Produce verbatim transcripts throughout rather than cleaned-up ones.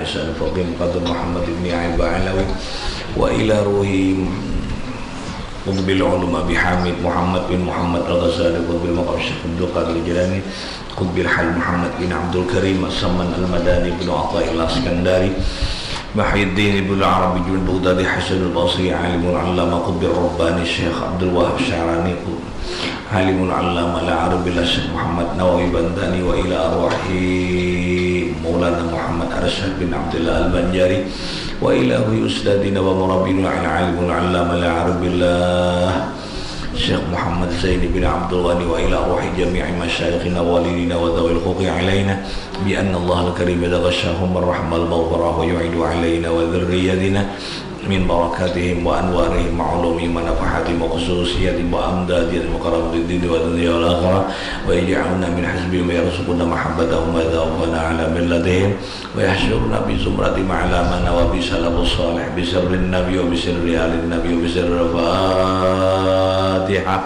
Hasan Faqih Muqaddam Muhammad ibn Aiba Alawi wa ila ruhi Qutbil Ulum Abi Hamid Muhammad bin Muhammad Al-Ghazali Qutbil Maqam Syekh Abdul Qadir Jilani Qutbil Hal Muhammad bin Abdul Karim As-Samman Al-Madani bin Atha'il Askandari Mahyuddin ibn Arabi bin Baghdadi Hasan al-Basri Alimul Allama Qutbil Rabbani Syekh Abdul Wahab Syarani Alimul Allama Al-Arabi Syekh Muhammad Nawawi Bandani wa ila arwahi Maulana Muhammad Arsyad bin Abdullah Al-Banjari wa ila hu ustadina wa murabbina al-alimul allama al-arabi Syekh Muhammad Zain bin Abdul Ghani wa ila ruhi jami'i masyayikhina walidina wa dhawil huquqi alaina bi anna Allah al-karim yaghashahum ar-rahmal maghfirah wa yu'idu alaina wa dhurriyyatina min barakatihim wa anwarihim wa ulumihim wa nafahatihim wa khususiyatihim wa amdadihim wa karamid din wa dunya wal akhirah wa yaj'alna min hasbihim wa yarzuquna mahabbatahum wa dhawqana ala millatihim wa yahsyuruna bi zumrati ma'lamana wa bi salafus salih bi sirrin nabiy wa bi sirri alin nabiy wa bi sirri Fatihah.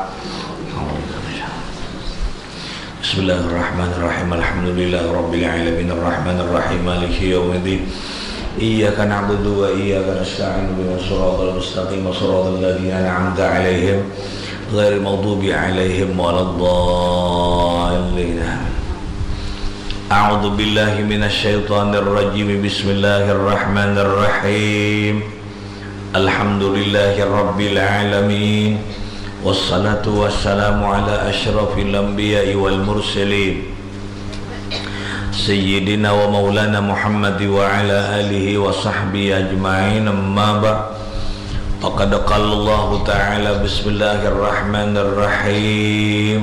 Bismillahirrahmanirrahim. Alhamdulillahi rabbil alamin arrahmanir rahim maliki yaumiddin. Iyyaka na'budu wa iyyaka nasta'in ihdinas siratal mustaqim siratal ladzina an'amta 'alaihim ghairil maghdubi 'alaihim waladdallin. A'udzu billahi minasy syaithanir rajim. Bismillahirrahmanirrahim. Alhamdulillahi rabbil alamin. Wassalatu wassalamu ala asyrafil anbiya'i wal mursalin Sayyidina wa maulana Muhammad wa ala alihi wa sahbihi ajma'in, amma ba'd. Faqad qala Allah ta'ala bismillahirrahmanirrahim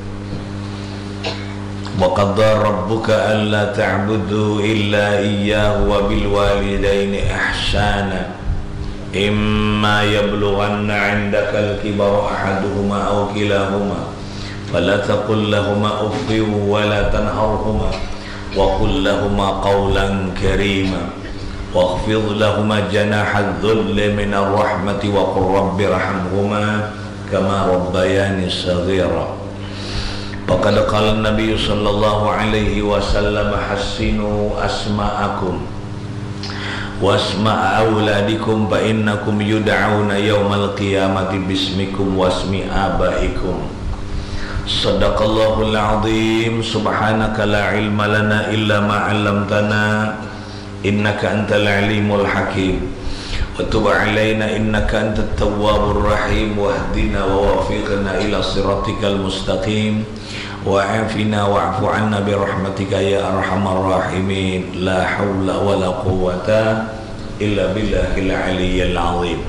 wa qadara rabbuka alla ta'budu illa iyyahu wa bil walidayni ihsana imma yablughanna 'indaka al-kibara ahaduhuma aw kilahuma fala taqul lahumā uffin wa la tanharhumā wa qul lahumā qawlan karīmā wakhfid lahumā janāha adh-dhulli mina ar-rahmati wa qur rabbi irhamhumā kamā rabbayānī shaghīrā. Faqad qala an-nabiyyu sallallahu alaihi wasallam hassinu asma'akum wasma' auladikum fa innakum yud'auna yawmal qiyamati bismikum wasmi abaikum. Sadaqallahul azim. Subhanaka la ilma lana illa ma 'allamtana innaka antal alimul hakim wa tub 'alaina innaka antat tawwabur rahim wahdina wa wafiqna ila siratikal mustaqim wa'afina wa'fu 'anna bi rahmatika ya arhamar rahimin. La haula wala quwwata illa billahil aliyyil azim.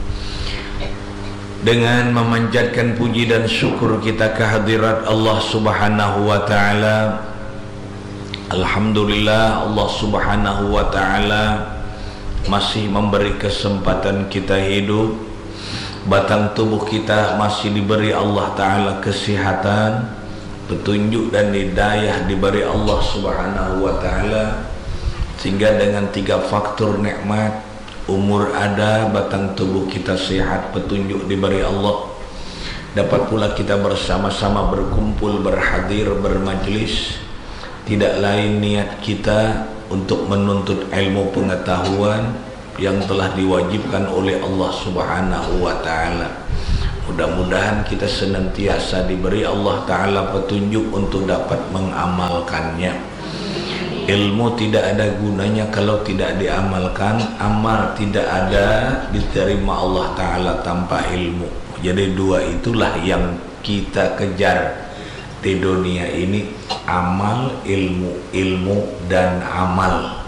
Dengan memanjatkan puji dan syukur kita kehadirat Allah Subhanahu wa taala. Alhamdulillah, Allah Subhanahu wa taala masih memberi kesempatan kita hidup. Batang tubuh kita masih diberi Allah taala kesehatan, petunjuk dan hidayah diberi Allah Subhanahu wa taala, sehingga dengan tiga faktor nikmat, umur ada, batang tubuh kita sehat, petunjuk diberi Allah, dapat pula kita bersama-sama berkumpul, berhadir, bermajlis. Tidak lain niat kita untuk menuntut ilmu pengetahuan yang telah diwajibkan oleh Allah Subhanahu wa taala. Mudah-mudahan kita senantiasa diberi Allah taala petunjuk untuk dapat mengamalkannya. Ilmu tidak ada gunanya kalau tidak diamalkan. Amal tidak ada diterima Allah taala tanpa ilmu. Jadi dua itulah yang kita kejar di dunia ini, amal, ilmu, ilmu dan amal.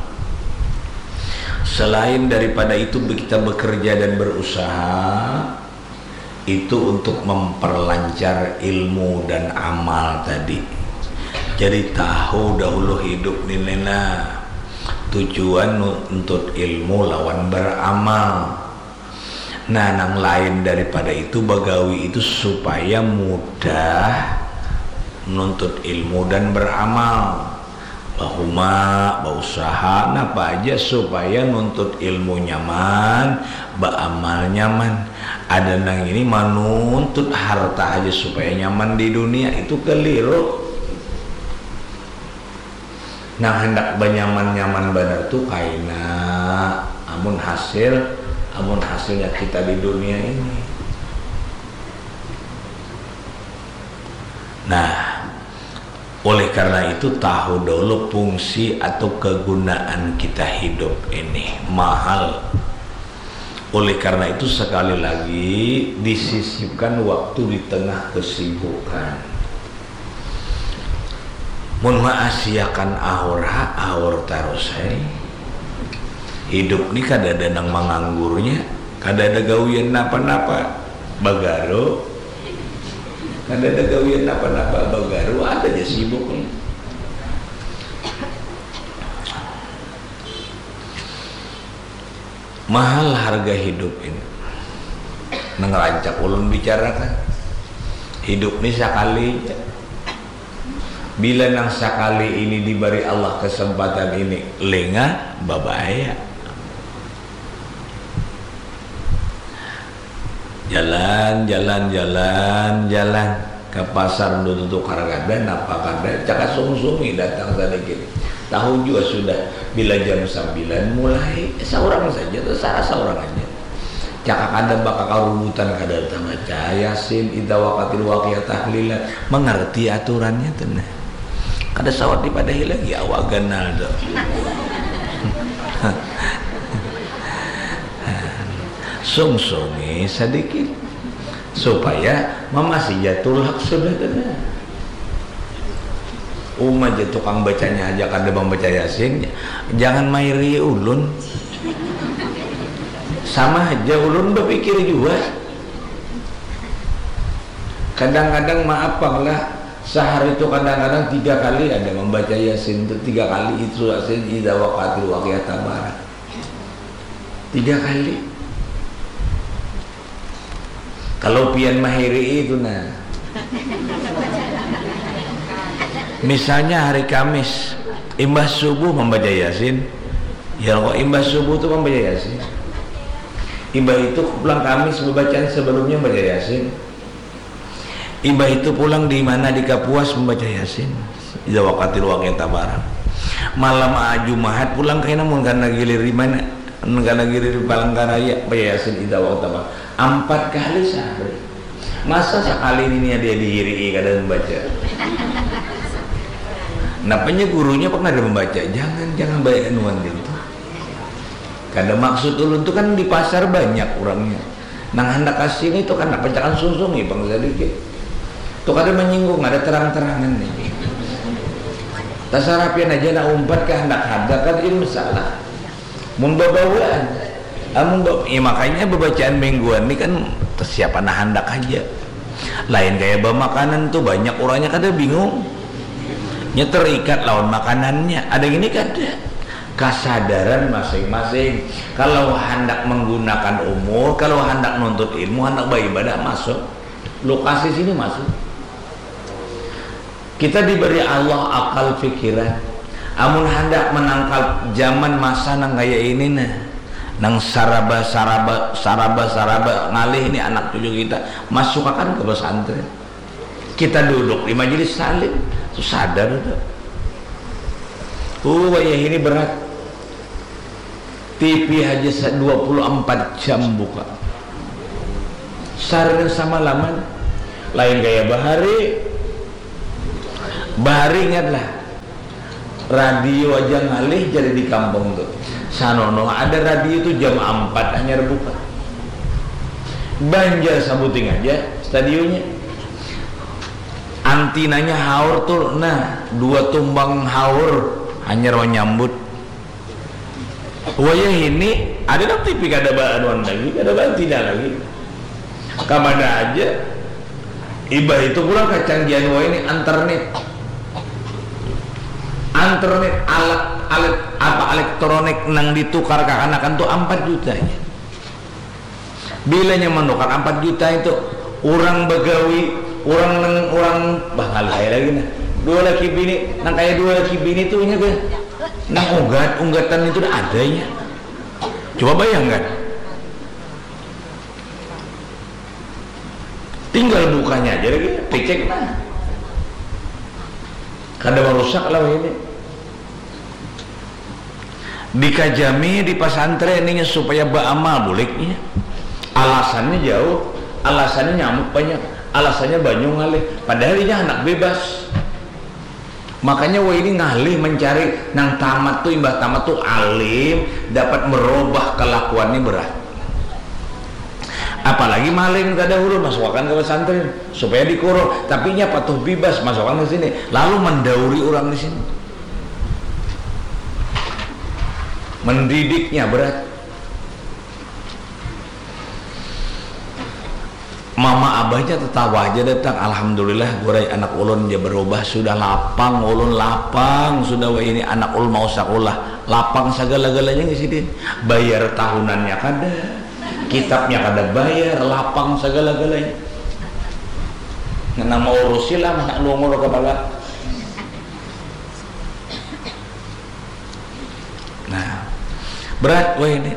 Selain daripada itu kita bekerja dan berusaha itu untuk memperlancar ilmu dan amal tadi. Jadi tahu dahulu hidup ni nena tujuan untuk ilmu lawan beramal. Nah, nang lain daripada itu bagawi itu supaya mudah menuntut ilmu dan beramal. Bahuma berusaha apa aja supaya nuntut ilmu nyaman, beramal nyaman. Ada nang ini menuntut harta aja supaya nyaman di dunia, itu keliru. Nah hendak banyaman-nyaman benar tuh kaina amun hasil amun hasilnya kita di dunia ini. Nah oleh karena itu tahu dulu fungsi atau kegunaan kita hidup ini mahal. Oleh karena itu sekali lagi disisipkan waktu di tengah kesibukan. Mun maasiakan ahora ahor tarosai. Hidup ni kada ada nang menganggurnya, kada ada gawian napa-napa bagaro. Kada ada gawian napa-napa bagaro, ada aja sibuk ni. Mahal harga hidup ini. Nangerancak ulun bicarakan. Hidup ni sekali. Bila nang sekali ini diberi Allah kesempatan ini lengah babaya. Jalan, jalan, jalan, jalan ke pasar untuk harga dan apa kada cakap sung-sungi datang sedikit. Tahu juga sudah bila jam sembilan mulai seorang saja terserah seorang aja. Cakap ada bakal karubutan kada baca Yasin idza waqatil waqiah tahlilan mengerti aturannya tenah. Kada sawat dipadahi lagi awak ganal dah. Sung-sungi sedikit supaya masih jatuh hak sudah tenah. Umat je tukang bacanya aja kada membaca Yasin, jangan mairi ulun. Sama aja ulun berpikir juga. Kadang-kadang maaf lah, sehari itu kadang-kadang tiga kali ada membaca Yasin itu tiga kali itu Yasin idza waqatil waqiah tabarak. Tiga kali. Kalau pian mahiri itu nah. Misalnya hari Kamis imbas subuh membaca Yasin, ya kok imbas subuh itu membaca Yasin. Imbah itu pulang Kamis bacaan sebelumnya membaca Yasin. Imbah itu pulang di mana di Kapuas membaca Yasin. Idza waqatil waqiah tabarak. Malam Jumat pulang kaina mun kana gilir di mana? Kana gilir di Palangkaraya baca Yasin idza waqatil tabarak. Empat kali sehari. Masa sekali ini dia dihiri kada membaca. Napanya gurunya pernah ada membaca, jangan jangan baik anuan itu. Kada maksud ulun itu kan di pasar banyak orangnya. Nang hendak kasih itu kan nak pencakan susung ya bang sedikit. Tuh kada menyinggung, ada terang-terangan nih. Tasarapian aja nak umpat ke hendak ada kan ini masalah. Mun babawaan, amun bab, ya makanya bacaan mingguan ini kan siapa nah hendak aja. Lain kayak bawa makanan tuh banyak orangnya kada bingung. Nya terikat lawan makanannya. Ada gini kada. Kesadaran masing-masing. Kalau hendak menggunakan umur, kalau hendak nuntut ilmu, hendak beribadah masuk. Lokasi sini masuk. Kita diberi Allah akal pikiran. Amun hendak menangkal zaman masa nang kaya ini nah. Nang saraba saraba saraba saraba ngalih ini anak cucu kita masuk akan ke pesantren. Kita duduk di majelis salim. Itu sadar itu. Oh ya ini berat. T V aja dua puluh empat jam buka. Sehari sama laman. Lain gaya bahari. Bahari ingatlah. Radio aja ngalih jadi di kampung tuh. Sanono ada radio itu jam empat hanya buka. Banjar Sabuting aja stadionnya. Antinanya haur tuh, nah dua tumbang haur hanya ro nyambut. Wayah ini ada nang T V kada baanuan lagi, kada bantina lagi. Kamana aja. Ibah itu pulang kecanggihan wah ini internet. Internet alat alat apa elektronik nang ditukar kekanakan tuh empat juta nya. Bilanya menukar empat juta itu orang begawi orang neng orang bakal kaya lagi nah dua laki bini nang kayak dua laki bini tuh nya gue nang unggat unggatan itu udah adanya. Coba bayangkan tinggal bukanya aja lagi pecek nah kada merusak lah ini. dikajami di pesantren ini supaya beramal bolehnya. Alasannya jauh, alasannya nyamuk banyak, alasannya banyu ngalih, padahal ini anak bebas. Makanya wah ini ngalih mencari nang tamat tuh, imbah tamat tuh alim, dapat merubah kelakuannya berat. Apalagi maling kada hulu masukkan ke pesantren supaya dikurung, tapi nya patuh bebas masukkan ke sini, lalu mendauri orang di sini, mendidiknya berat. Mama abahnya tertawa aja datang, alhamdulillah gurai anak ulun dia berubah, sudah lapang ulun, lapang sudah. Wah ini anak ulun mau sekolah lapang segala-galanya di sini, bayar tahunannya kada, kitabnya kada bayar, lapang segala-galanya. Nama urusilah nak lu ngurus kepala. Nah berat wah ini.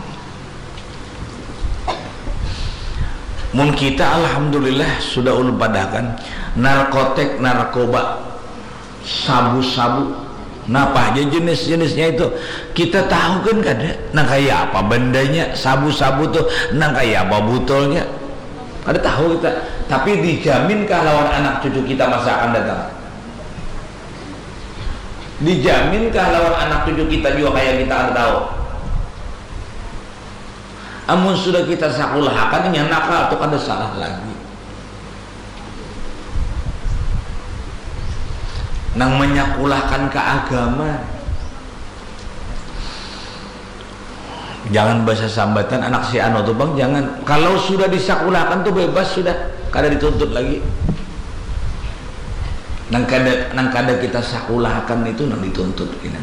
Mun kita alhamdulillah sudah ulun padahkan narkotik, narkoba, sabu-sabu, napa aja jenis-jenisnya itu kita tahu kan kada, nang kayak apa bendanya sabu-sabu tuh, nang kayak apa botolnya, kada tahu kita. Tapi dijaminkah lawan anak cucu kita masa akan datang? Dijaminkah lawan anak cucu kita juga kayak kita akan tahu? Amun sudah kita sakulahkan yang nakal atau kada salah lagi. Nang menyakulahkan ke agama, jangan bahasa sambatan anak si anu tuh bang, jangan. Kalau sudah disakulahkan tuh bebas sudah, kada dituntut lagi. Nang kada nang kada kita sakulahkan itu nang dituntut ini.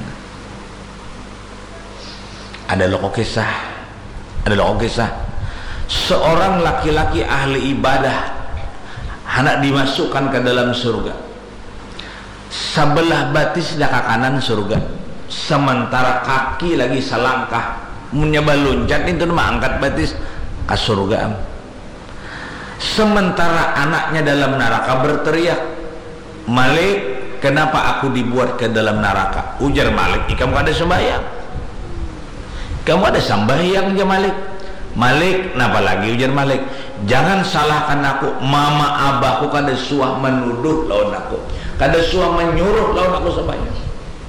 Ada loko kisah. Adalah kisah seorang laki-laki ahli ibadah hendak dimasukkan ke dalam surga. Sebelah batis dah ke kanan surga, sementara kaki lagi selangkah menyebal loncat itu mah angkat batis ke surga. Sementara anaknya dalam neraka berteriak, Malik, kenapa aku dibuat ke dalam neraka? Ujar Malik, kamu ada sembahyang, kamu ada sembahyang aja Malik. Malik, kenapa lagi? Ujar Malik, jangan salahkan aku, mama abahku kada suah menuduh lawan aku, kada suah menyuruh lawan aku sembahyang.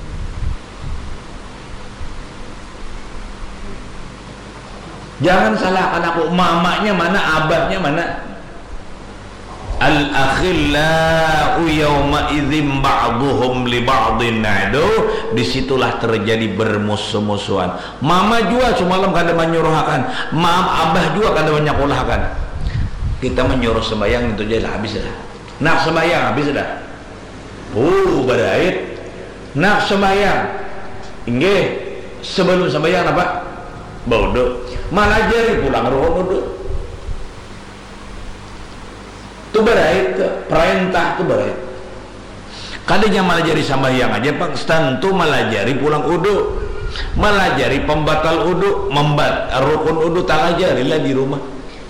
Jangan salahkan aku, mamanya mana, abahnya mana. Al-akhillau yawma idzim ba'duhum li ba'din nadu. Disitulah terjadi bermusuh-musuhan. Mama juga semalam kada menyuruhkan, mam abah juga kada menyakulahkan. Kita menyuruh sembahyang itu aja lah, habis dah. Nak sembahyang habis dah. Oh berait. Nak sembahyang, inggih sebelum sembahyang apa? Bauduk. Malah jari pulang roh bauduk. Itu berait, perintah itu berait. Kadanya malah jari sembahyang aja pak, tentu malah jari pulang udu, malah jari pembatal udu, membat rukun udu tak ajarilah di rumah.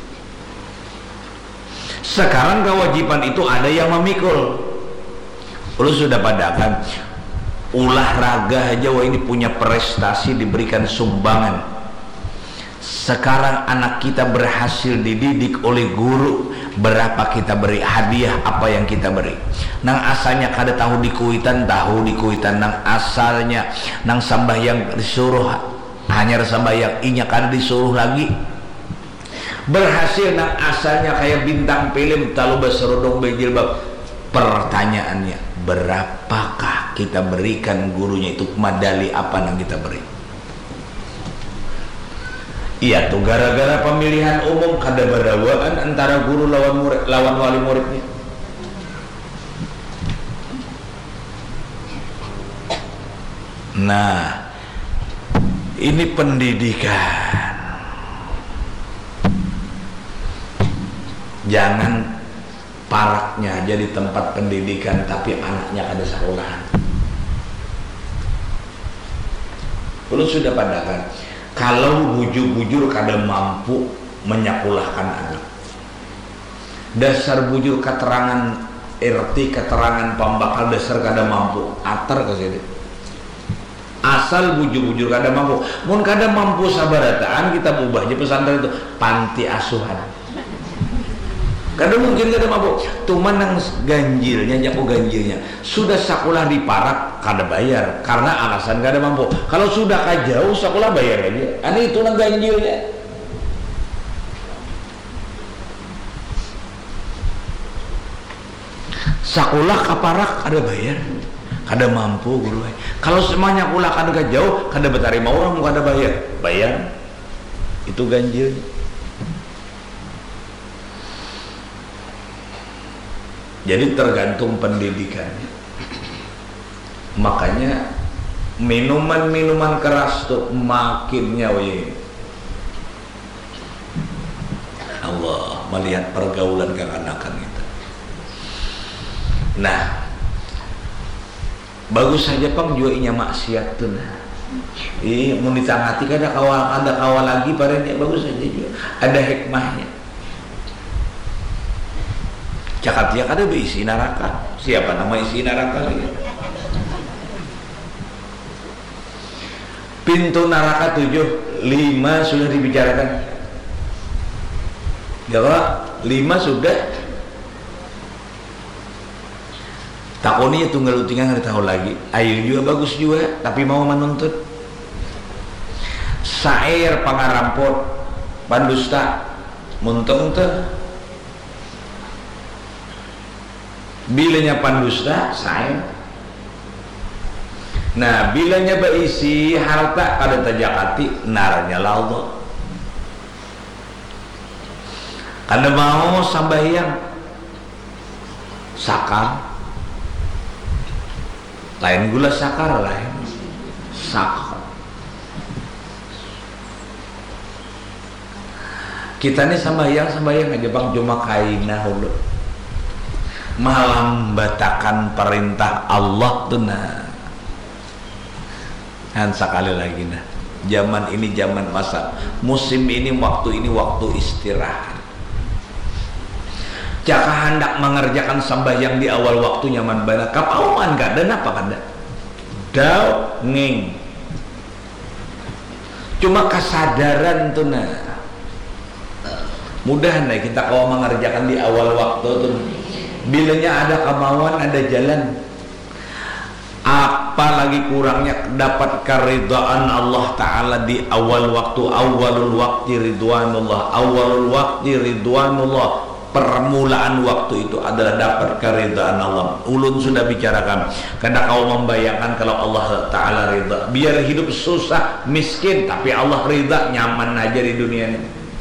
Sekarang kewajiban itu ada yang memikul. Lu sudah padakan ulah raga aja, wah ini punya prestasi diberikan sumbangan. Sekarang anak kita berhasil dididik oleh guru, berapa kita beri hadiah, apa yang kita beri. Nang asalnya kada tahu di kuitan, tahu di kuitan. Nang asalnya nang sambayang disuruh hanya sambayang, inya kada disuruh lagi. Berhasil nang asalnya kayak bintang film, talu berserudung berjilbab. Pertanyaannya, berapakah kita berikan gurunya itu, medali apa yang kita beri? Iya tuh gara-gara pemilihan umum kada berawaan antara guru lawan murid, lawan wali muridnya. Nah, ini pendidikan. Jangan paraknya jadi tempat pendidikan tapi anaknya kada sekolahan. Belum sudah padakan. Kalau bujur-bujur kada mampu menyakulahkan anak, dasar bujur keterangan R T, keterangan pembakal dasar kada mampu, atar ke sini. As asal bujur-bujur kada mampu. Mun kada mampu sabarataan kita ubah aja pesantren itu panti asuhan. Kada mungkin kada mampu. Tuman nang ganjilnya jago ganjilnya. Sudah sekolah di Parak kada bayar karena alasan kada mampu. Kalau sudah kajauh sekolah bayar aja. Ani itu nang ganjilnya. Sekolah ke Parak kada bayar. Kada mampu guru. Kalau semuanya kulah kada jauh, kada betarima orang kada bayar. Bayar. Itu ganjilnya. Jadi tergantung pendidikannya. Makanya minuman-minuman keras tuh makin nyawa. Allah melihat pergaulan kekanakan itu. Nah, bagus saja pang juga inya maksiat tuh. Nah, ini mau ditangati kada kawal ada kawal lagi pada ini bagus saja juga. Ada hikmahnya. Cakap dia kada berisi neraka. Siapa nama isi neraka lagi? Pintu neraka tujuh, lima sudah dibicarakan. Ya Pak, lima sudah. Takoni tunggal utingan nggak tahu lagi. Ayo juga bagus juga, tapi mau menuntut. Sair pangarampot, pandusta, muntong tuh. Bilanya pandusta, sair. Nah, bilanya berisi harta kada tajakati, naranya laudo. Kada mau sambayang, sakar. Lain gula sakar lain sakar. Kita nih sambayang sambayang aja bang cuma kainah dulu melambatakan perintah Allah tuh nah. Dan sekali lagi nah, zaman ini zaman masa musim ini waktu ini waktu istirahat. Jaka hendak mengerjakan sembahyang di awal waktu nyaman bana kapauman kada napa kada dau nging cuma kesadaran tuh nah mudah nah kita kalau mengerjakan di awal waktu tuh bilanya ada kemauan ada jalan apalagi kurangnya dapat keridhaan Allah Ta'ala di awal waktu awalul waktu ridwanullah awalul waktu ridwanullah permulaan waktu itu adalah dapat keridhaan Allah. Ulun sudah bicarakan karena kau membayangkan kalau Allah Ta'ala ridha biar hidup susah miskin tapi Allah ridha nyaman aja di dunia ini.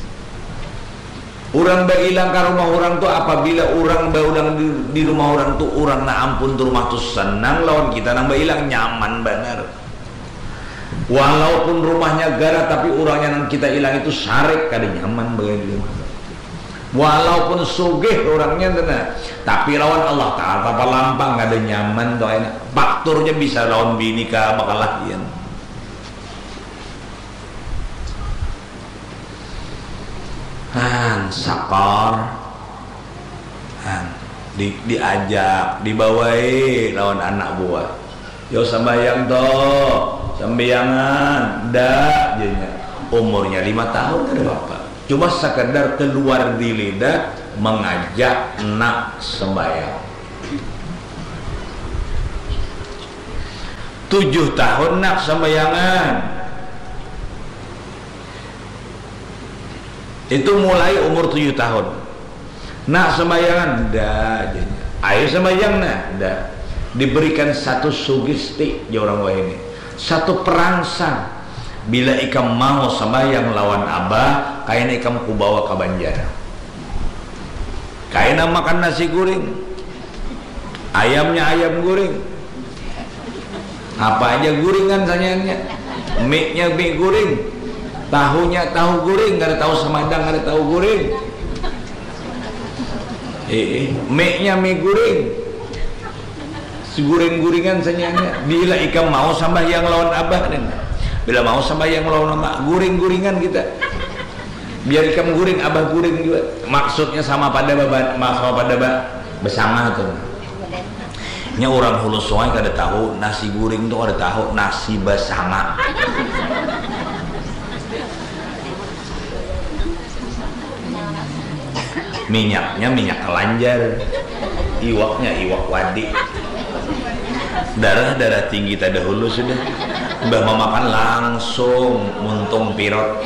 Orang bagilang ke rumah orang tuh apabila orang baudang di, di rumah orang tuh orang na ampun tuh rumah tuh senang lawan kita nang bagilang nyaman benar. Walaupun rumahnya gara tapi orangnya nang kita hilang itu sarik kada nyaman bagi di rumah. Walaupun sugih orangnya tenang, tapi lawan Allah Ta'ala apa lampang kada nyaman tuh enak. Fakturnya bisa lawan bini ka bakal lahian. Han sakar han di, diajak dibawai lawan anak buah yo sambayang toh sambayangan dah jadinya umurnya lima tahun ada apa cuma sekedar keluar di lidah mengajak nak sembayang tujuh tahun nak sembayangan itu mulai umur tujuh tahun nak sembayangan dah jadinya ayo sembayang nah dah diberikan satu sugesti ya orang wah ini satu perangsang bila ikam mau sembayang lawan abah kayaknya ikam ku bawa ke Banjar kayaknya makan nasi goreng ayamnya ayam goreng apa aja gorengan sanyanya mie nya mie goreng tahunya tahu goreng, nggak ada tahu Semadang, nggak ada tahu goreng. Eh, mie-nya mie goreng, segoreng-gorengan senyanya. Bila ikam mau sembahyang lawan abah, dan bila mau sembahyang lawan abah, goreng-gorengan kita. Biar ikam goreng, abah goreng juga. Maksudnya sama pada babat, sama pada bah bersama tuh. nya orang hulu soalnya kada tahu nasi goreng tuh kada tahu nasi basanga. Minyaknya minyak kelanjar, iwaknya iwak wadi, darah darah tinggi tada hulu sudah, mbah mau makan langsung muntung pirot.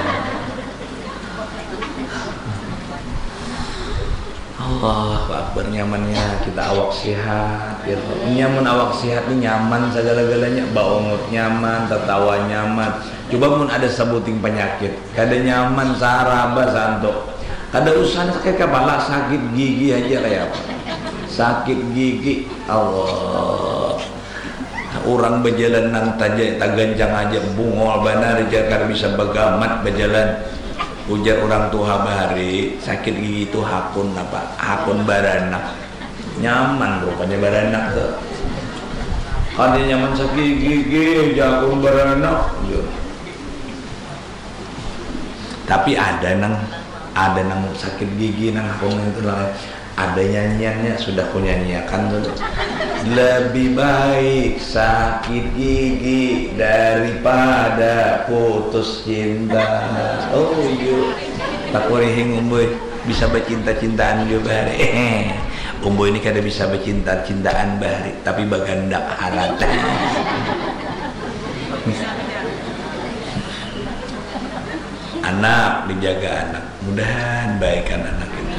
Allah Akbar, nyamannya kita awak sehat ya. Nyaman awak sehat ini nyaman segala-galanya, baongot nyaman, tertawa nyaman. Coba pun ada sebuting penyakit kada nyaman saraba santok, kada usah sakit kepala, sakit gigi aja kayak apa, sakit gigi Allah orang berjalan nang taja tagancang aja bungol benar jakar bisa bagamat berjalan. Ujar orang tua bahari sakit gigi itu hakun apa? Hakun baranak. Nyaman rupanya baranak tuh. Kalau nyaman sakit gigi, jakun baranak. Ya. Tapi ada nang ada nang sakit gigi nang hakun itu lah. Ada nyanyiannya sudah ku nyanyiakan tuh. Lebih baik sakit gigi daripada putus cinta. Oh iya, tak kurihing umboy bisa bercinta-cintaan juga bahari. Umboy ini kada bisa bercinta-cintaan bahari, tapi bagandak harat. Anak dijaga anak, mudahan baikan anak itu.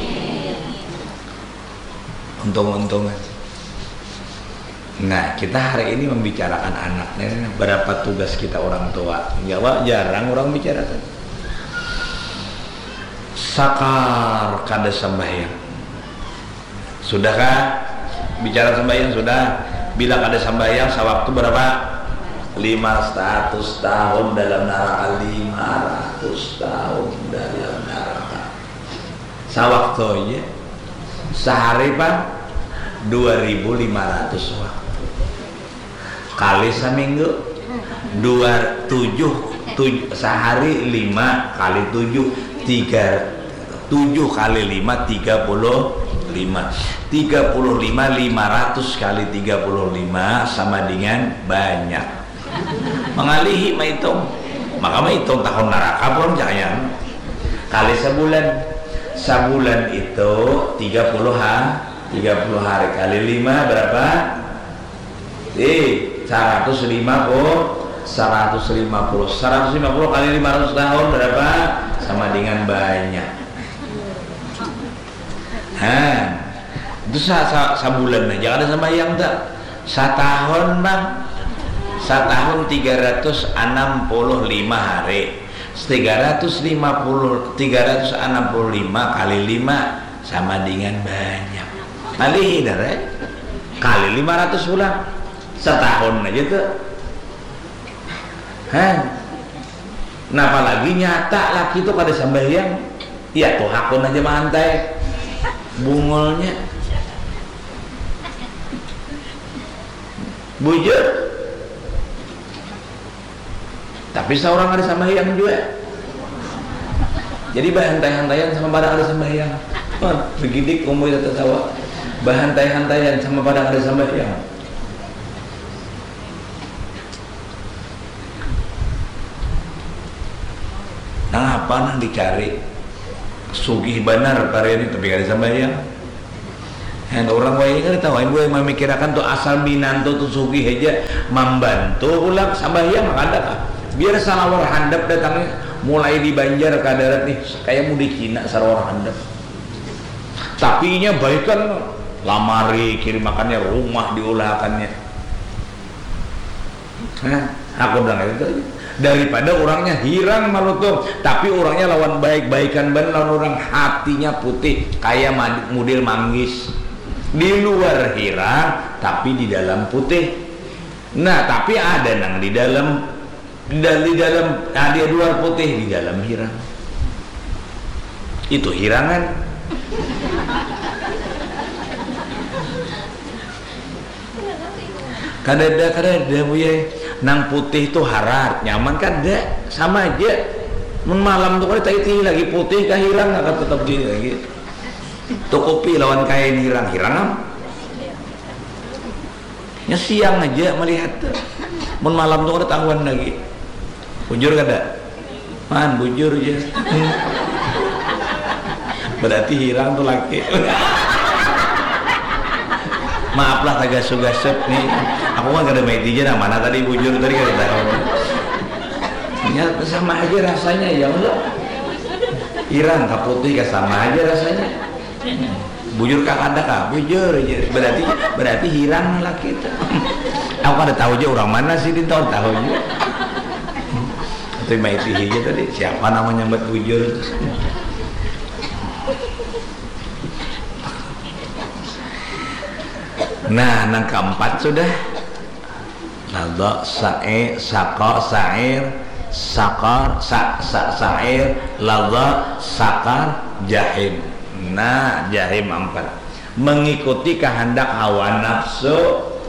Untung-untungan. Nah, kita hari ini membicarakan anaknya. Berapa tugas kita orang tua? Jawab jarang orang bicarakan. Sakar kada sembahyang. Sudahkah bicara sembahyang? Sudah. Bila kada sembahyang sewaktu berapa? lima ratus tahun dalam neraka. lima ratus tahun dalam neraka. Sewaktu ya. Sehari Pak dua ribu lima ratus waktu kali seminggu dua tujuh tujuh sehari lima kali tujuh tiga tujuh kali lima tiga puluh lima tiga puluh lima lima ratus kali tiga puluh lima sama dengan banyak mengalihi menghitung maka menghitung tahun neraka belum jangan kali sebulan sebulan itu tiga puluh hari tiga puluh hari kali lima berapa? Eh, seratus lima puluh seratus lima puluh seratus lima puluh kali lima ratus tahun berapa? Sama dengan banyak. Nah, itu sebulan aja ada sembahyang tak? Setahun bang, setahun tiga ratus enam puluh lima hari. tiga ratus lima puluh tiga ratus enam puluh lima kali lima sama dengan banyak. Kali darah kali lima ratus bulan setahun aja tuh. Hah? Nah apalagi nyata laki tuh kada sembahyang, ya tuh hakun aja mantai bungolnya bujur. Tapi seorang ada sembahyang juga. Jadi bahantai-hantaian sama pada ada sembahyang. Oh, begidik umur kita tahu. Bahantai-hantaian sama pada ada sembahyang. Nah apa nang dicari? Sugih benar karya ini tapi ada sembahyang. Dan orang wae kan tahu gue memikirkan tuh asal binanto tuh sugih aja membantu ulang sembahyang ada kah? Biar salawar handap datangnya mulai di Banjar ke darat nih kayak mau di Cina salawar handap. Tapi nya baik kan lamari kirim makannya rumah diulahkannya. Nah, aku bilang itu daripada orangnya hirang malu tuh, tapi orangnya lawan baik-baikan benar orang hatinya putih kayak model manggis. Di luar hirang tapi di dalam putih. Nah, tapi ada nang di dalam dan di dalam nah dia luar putih di dalam hirang itu hirangan. Kadada kadada buya nang putih itu harat nyaman kada sama aja mun malam tuh kada tahu lagi putih kah hirang akan tetap gini lagi tuh kopi lawan kain hirang hirang nya siang aja melihat tuh mun malam tuh ada tangguhan lagi bujur kada man bujur aja hmm. Berarti hilang tuh laki maaflah tak gasep-gasep nih aku mah kada main aja nah mana tadi bujur tadi kada tahu ya sama aja rasanya ya enggak irang ka putih ka sama aja rasanya bujur kak ada kak bujur aja berarti berarti hilang laki itu aku kada tahu aja orang mana sih dia tahu tahu aja terima itu aja tadi siapa namanya buat bujur nah yang keempat sudah lada sae saka sair sakar sa, sa, sair lada sakar jahim. Nah jahim empat mengikuti kehendak hawa nafsu.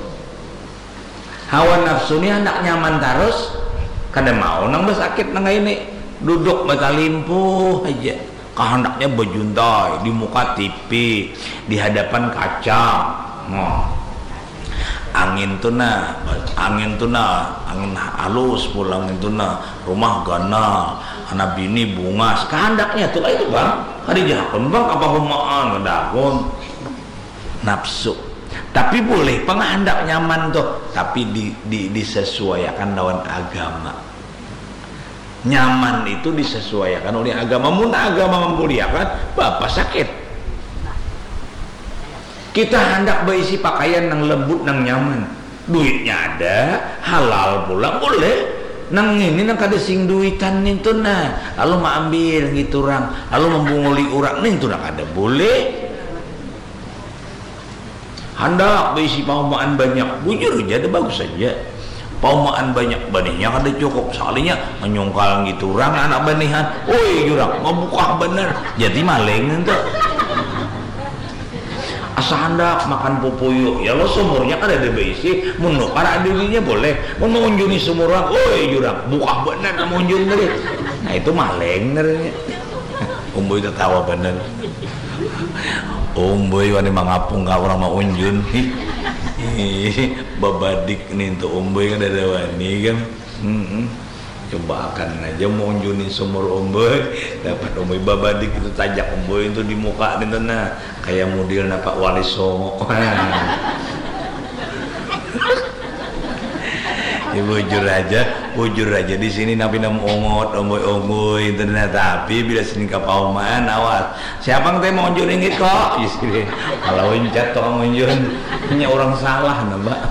Hawa nafsu ini hendak nyaman terus kada mau nang sakit nang ini duduk mata limpuh aja kehendaknya bejuntai di muka T V di hadapan kaca. Oh. Angin tuh nah angin tuh nah angin halus pulang itu nah rumah ganal anak bini bunga kehendaknya tuh itu bang hari jahakun bang apa humaan kedakun nafsu tapi boleh penghendak nyaman tuh tapi di, di, disesuaikan lawan agama. Nyaman itu disesuaikan oleh agama. Mun agama memuliakan bapak sakit kita hendak berisi pakaian yang lembut yang nyaman duitnya ada halal pula boleh nang ini nang kada sing duitan itu nah lalu mau ambil gitu orang lalu membunguli orang nih itu nak ada boleh hendak berisi paumaan banyak bujur aja ada bagus saja paumaan banyak banihnya kada cukup sekalinya menyongkal gitu orang anak banihan oi jurang mau buka bener jadi maling itu asa hendak makan pupuyuk ya lo sumurnya kan ada berisi menukar adilinya boleh mau mengunjungi sumur orang oi jurang buka bener mengunjungi dari nah itu maling nernya umboy tertawa bener umboy wani mangapung ka orang mau unjun babadik nih untuk umboy kan ada wani kan hmm. Coba akan aja mau unjunin sumur umboy dapat umboy babadik itu tajak umboy itu di muka nih nah kayak model Pak Wali Songo ya bujur aja bujur aja di sini nabi nam ongot umboy umboy itu nah tapi bila sini kapauman awas siapa yang mau unjunin itu kok istri kalau uncat tuh kamu unjun hanya orang salah nambah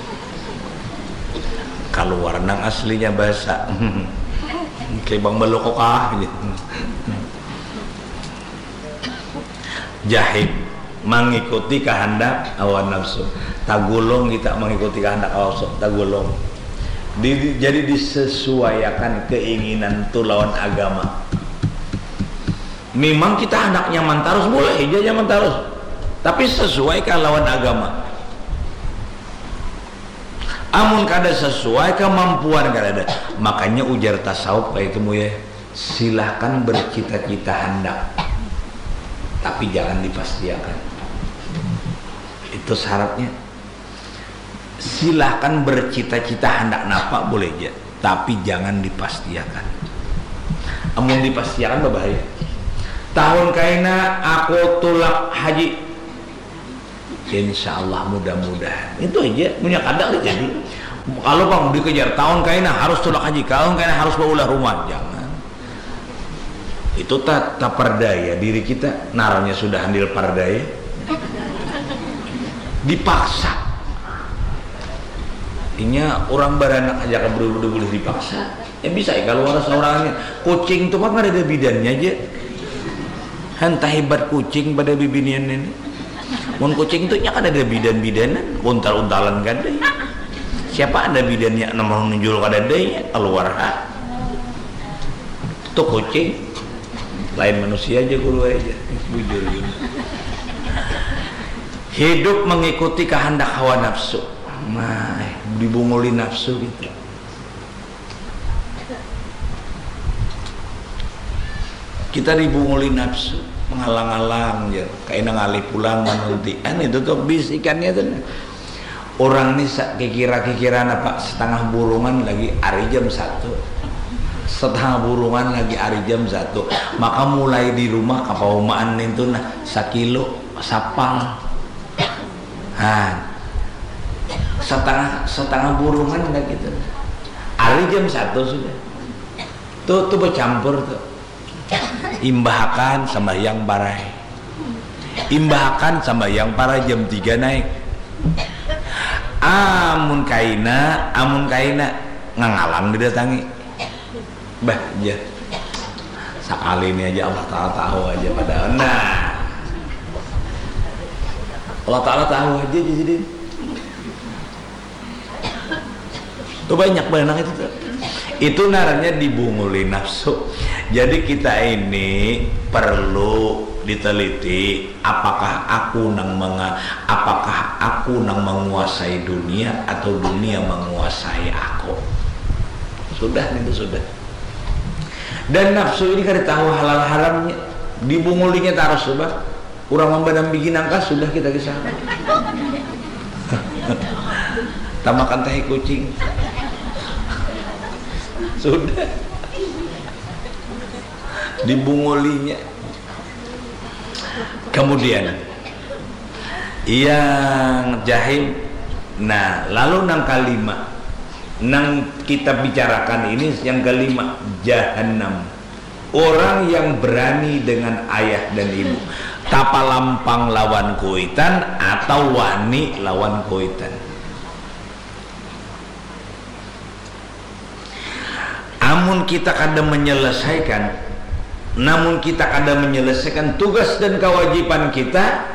keluar nang aslinya bahasa kayak bang belokokah gitu. Jahim mengikuti kehendak hawa nafsu tagulung kita mengikuti kehendak hawa nafsu tagulung di, jadi disesuaikan keinginan tu lawan agama. Memang kita hendak nyaman terus boleh aja nyaman terus tapi sesuaikan lawan agama. Amun kada sesuai kemampuan kada ada makanya ujar tasawuf kayak itu ya silahkan bercita-cita hendak tapi jangan dipastikan itu syaratnya silahkan bercita-cita hendak napa boleh aja tapi jangan dipastikan amun dipastikan berbahaya tahun kaina aku tulak haji insya Allah mudah-mudahan itu aja punya kadang jadi kalau bang dikejar tahun kaina harus tulak haji tahun kaina harus baulah rumah jangan itu tak tak perdaya diri kita naranya sudah andil perdaya dipaksa inya orang beranak aja kan boleh dipaksa ya bisa ya kalau ada seorangnya kucing tuh mah ada bidannya aja entah hebat kucing pada bibinian ini mun kucing itu kan ada bidan-bidanan untal-untalan kada siapa ada bidannya nomor menunjuk kada ada keluar ha tuh kucing lain manusia aja guru aja bujur gitu hidup mengikuti kehendak hawa nafsu nah dibunguli nafsu gitu kita dibunguli nafsu menghalang-halang ya kayak ngalih pulang nanti an itu tuh bisikannya tuh Orang ini kikira-kikiraan apa setengah burungan lagi hari jam satu, setengah burungan lagi hari jam satu, maka mulai di rumah kapaumaan itu nah sakilo sapal, nah setengah setengah burungan lagi gitu, hari jam satu sudah, tuh tuh bercampur tuh, imbahkan sama yang parai, imbahkan sama yang para jam tiga naik. Amun kaina, amun kaina ngangalang didatangi. Bah, ya. Sekali ini aja Allah Ta'ala tahu aja pada nah. Allah Ta'ala tahu aja jadi. Tuh banyak banget itu tuh. Itu naranya dibunguli nafsu. Jadi kita ini perlu diteliti apakah aku nang menga, apakah aku nang menguasai dunia atau dunia menguasai aku. Sudah itu sudah. Dan nafsu ini kan tahu halal haramnya, dibungulinya taruh sudah. Urang membadam bikin angka sudah kita kisah. Tamakan tahi kucing. Sudah. Dibungulinya. Kemudian yang jahim. Nah lalu nang kalima, nang kita bicarakan ini yang kelima, jahannam. Orang yang berani dengan ayah dan ibu, tapalampang lawan kuitan atau wani lawan kuitan. Amun kita kadang menyelesaikan, namun kita kadang menyelesaikan tugas dan kewajiban kita,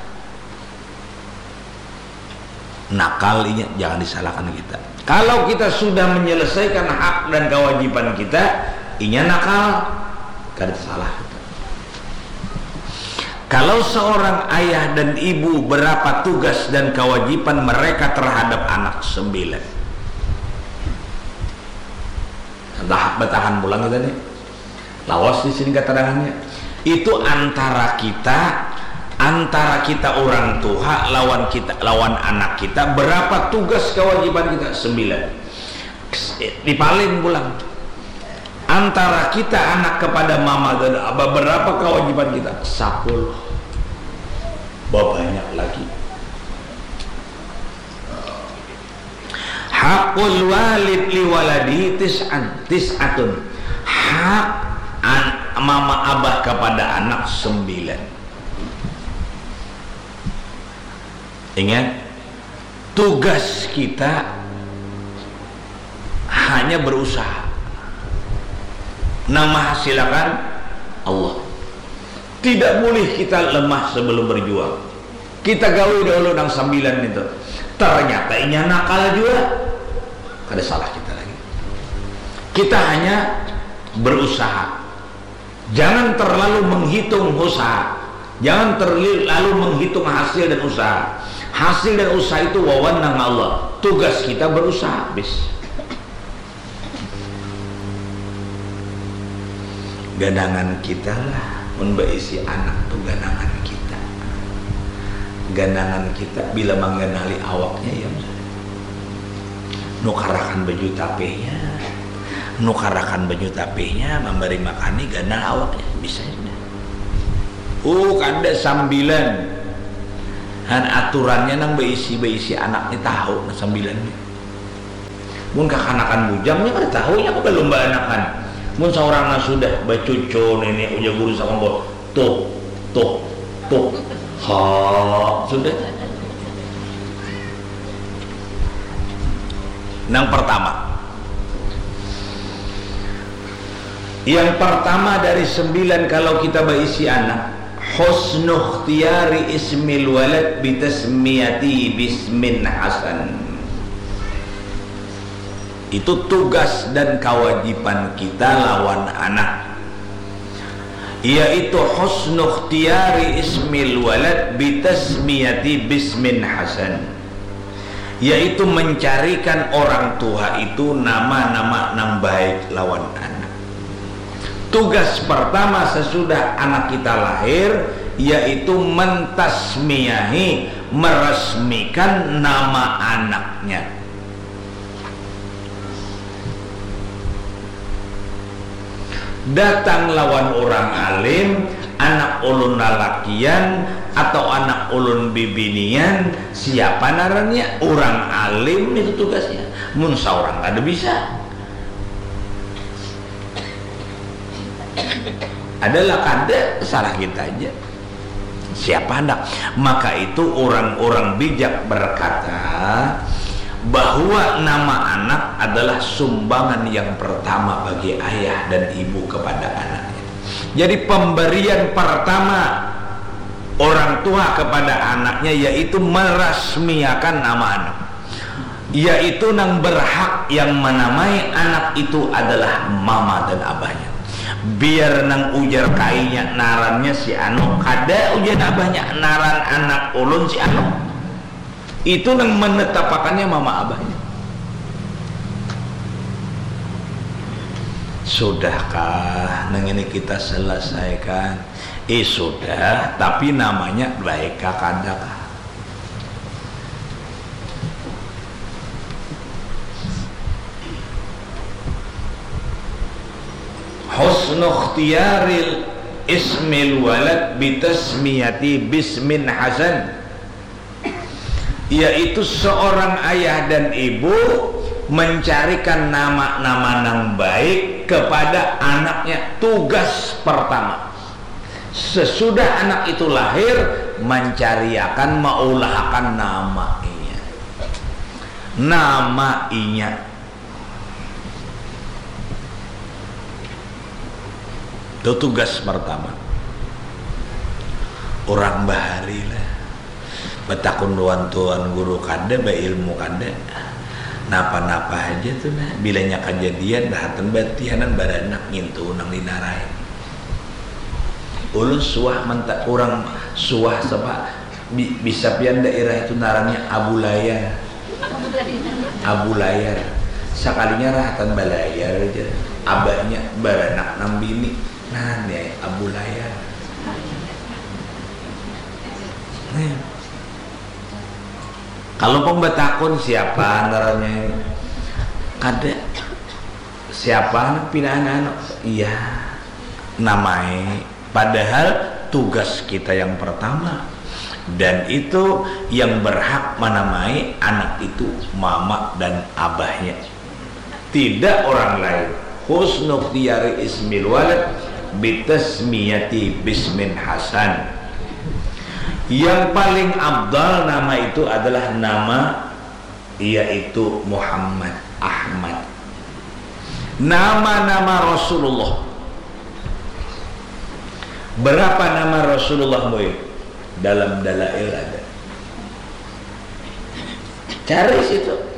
nakalinya jangan disalahkan kita. Kalau kita sudah menyelesaikan hak dan kewajiban kita, inya nakal, kada salah. Kalau seorang ayah dan ibu berapa tugas dan kewajiban mereka terhadap anak sembilan, tahap bertahan pulang kita nih. Lawas di sini keterangannya. Itu antara kita, antara kita orang tua lawan kita, lawan anak kita, berapa tugas kewajiban kita? Sembilan. Dipalin pulang. Antara kita anak kepada mama dan abah, berapa kewajiban kita? Sepuluh. Banyak lagi. Hakul walid liwaladi tis'an tis'atun. Hak an, mama abah kepada anak sembilan. Ingat, tugas kita hanya berusaha. Nama silakan Allah. Tidak boleh kita lemah sebelum berjuang. Kita gawe dahulu nang sembilan itu. Ternyata ini nakal juga. Ada salah kita lagi. Kita hanya berusaha. Jangan terlalu menghitung usaha. Jangan terlalu menghitung hasil dan usaha. Hasil dan usaha itu wewenang Allah. Tugas kita berusaha, bis. Ganangan kita lah membaisi anak tuh ganangan kita. Ganangan kita bila mengganali awaknya ya nukarakan baju tapenya, nukarakan baju tapenya, memberi makani ganang awaknya bisa sudah. Oh kada sambilan han aturannya nang beisi beisi anak ni tahu na sambilan ni. Mun kakanakan bujangnya kada tahu nya kada lomba anakan. Mun seorang na sudah bacuco nenek uja guru sama bo tuh tuh tuh ha sudah. Yang pertama, yang pertama dari sembilan kalau kita berisi anak, husnu ikhtiyari ismil walad bitasmiyati bismin hasan. Itu tugas dan kewajiban kita lawan anak, yaitu husnu ikhtiyari ismil walad bitasmiyati bismin hasan, yaitu mencarikan orang tua itu nama-nama yang baik lawan anak. Tugas pertama sesudah anak kita lahir, yaitu mentasmiyahi, meresmikan nama anaknya. Datang lawan orang alim, anak ulun lalakian atau anak ulun bibinian, siapa naranya? Orang alim itu tugasnya. Mun seorang kada bisa, adalah kada, salah kita aja. Siapa hendak? Maka itu orang-orang bijak berkata bahwa nama anak adalah sumbangan yang pertama bagi ayah dan ibu kepada anaknya. Jadi pemberian pertama orang tua kepada anaknya yaitu merasmiakan nama anak, yaitu nang berhak yang menamai anak itu adalah mama dan abahnya. Biar nang ujar kainya narannya si anu, kada ujar abahnya naran anak ulun si anu, itu nang menetapakannya mama abahnya. Sudahkah nang ini kita selesaikan? Eh sudah, tapi namanya baik kadakah? Husnu ikhtiyaril ismil walad bitasmiyati bismin hasan, yaitu seorang ayah dan ibu mencarikan nama-nama yang baik kepada anaknya. Tugas pertama sesudah anak itu lahir, mencariakan, maulahkan namanya. Namanya itu tugas pertama. Orang bahari lah betakun tuan guru kada, ba ilmu kada, napa-napa aja tuh nah. Bilanya kejadian dahatan batianan baranak ngintu nang dinarai. Ulun suah mentak orang suah sapa bi, bisa pian daerah itu narangnya Abu Layar. Abu Layar. Sekalinya rahatan balayar aja. Abahnya baranak nang bini. Nah, nih Abu Layar. Nah. Kalau pembetakun siapa antaranya? Kada. Siapa anak pinaan anak? Iya, namai. Padahal tugas kita yang pertama, dan itu yang berhak menamai anak itu mama dan abahnya, tidak orang lain. Husnu ikhtiyari ismil walad bitasmiyati bismin hasan. Yang paling afdal nama itu adalah nama yaitu Muhammad, Ahmad. Nama-nama Rasulullah. Berapa nama Rasulullah boy? Dalam dalail ada. Cari situ.